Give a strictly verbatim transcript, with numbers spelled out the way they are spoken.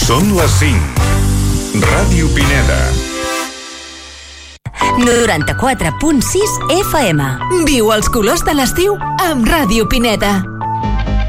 Són les cinc. Ràdio Pineda. noranta-quatre punt sis F M. Viu els colors de l'estiu amb Ràdio Pineda.